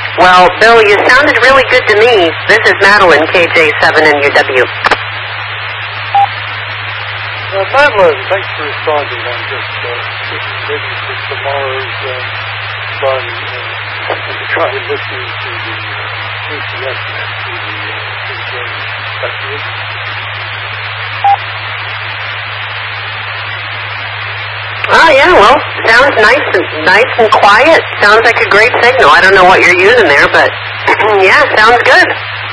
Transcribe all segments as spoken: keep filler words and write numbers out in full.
Well, Bill, you sounded really good to me. This is Madeline, K J seven N U W. Uh, Madeline, thanks for responding. I'm just uh, ready for tomorrow's uh, fun uh, and to try and listen to the uh, A C S to the uh, K J. Oh, yeah, well, sounds nice and nice and quiet. Sounds like a great signal. I don't know what you're using there, but yeah, sounds good.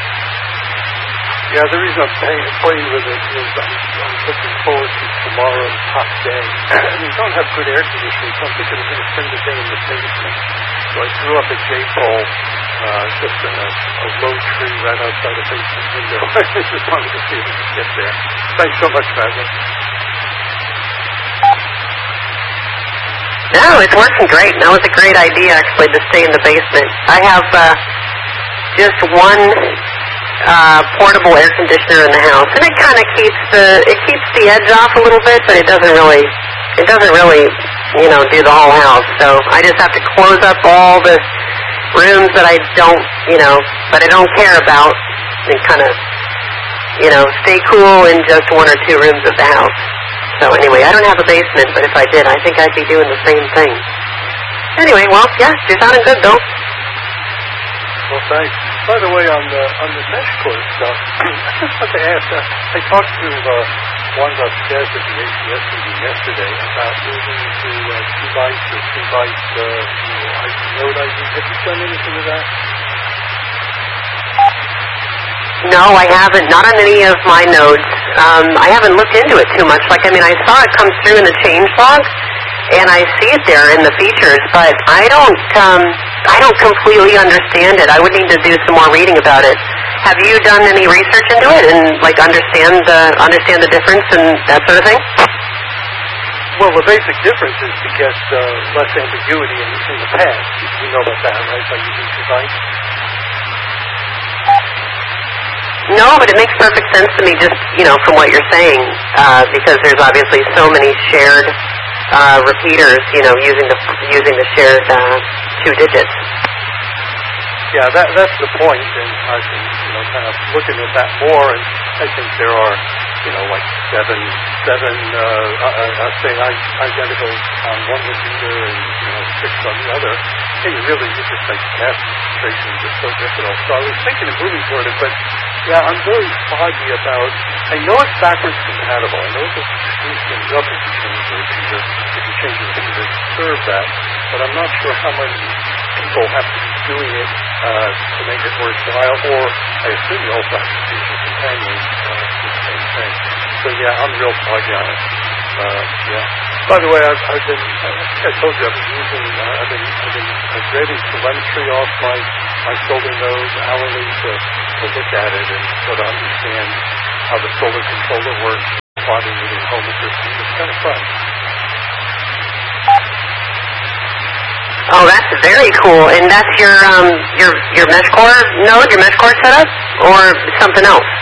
Yeah, the reason I'm playing, playing with it is I'm, I'm looking forward to tomorrow's hot day. And we don't have good air conditioning, so I'm thinking I'm going to spend the day in the basement. So I threw up a J-pole uh, just in a, a low tree right outside the basement window. I just wanted to see if we could get there. Thanks so much, Madeline. No, it's working great. That was a great idea, actually, to stay in the basement. I have uh, just one uh, portable air conditioner in the house, and it kind of keeps the it keeps the edge off a little bit, but it doesn't really it doesn't really you know do the whole house. So I just have to close up all the rooms that I don't you know that I don't care about, and kind of you know stay cool in just one or two rooms of the house. So anyway, I don't have a basement, but if I did, I think I'd be doing the same thing. Anyway, well, yeah, you're sounding good, though. Well, thanks. By the way, on the on the mesh cord stuff, I just want to ask. Uh, I talked to uh, one upstairs at the A C S meeting yesterday about moving to uh, two bytes or three bytes uh, you know, I P node I D. Have you done anything with that? No, I haven't. Not on any of my nodes. Um, I haven't looked into it too much. Like, I mean, I saw it come through in the change log, and I see it there in the features, but I don't, um, I don't completely understand it. I would need to do some more reading about it. Have you done any research into it and like understand the understand the difference and that sort of thing? Well, the basic difference is to get uh, less ambiguity in, in the path. You know about that, right? By using two bytes. No, but it makes perfect sense to me just, you know, from what you're saying, uh, because there's obviously so many shared uh, repeaters, you know, using the using the shared uh, two digits. Yeah, that that's the point, and I've been, you know, kind of looking at that more, and I think there are, you know, like seven, seven, uh, uh, uh, say, identicals on one repeater and, you know, six on the other. And you really, you just make math tracing just so difficult. So I was thinking of moving toward it, but yeah, I'm very foggy about, I know it's backwards compatible. I know it's going up if you change the repeater, if you change the repeater to serve that, but I'm not sure how many people have to be doing it uh, to make it worthwhile, or I assume you also have to use your companions uh, for the same thing. So yeah, I'm real foggy on it. Uh, yeah. By the way, I've, I've been, I think I told you I've been using, uh, I've been, I've been grading telemetry off my, my solar node hourly to, to look at it and sort of understand how the solar controller works, plotting it in home system. It's kind of fun. Oh, that's very cool. And that's your um your your mesh core node, your mesh core setup, or something else?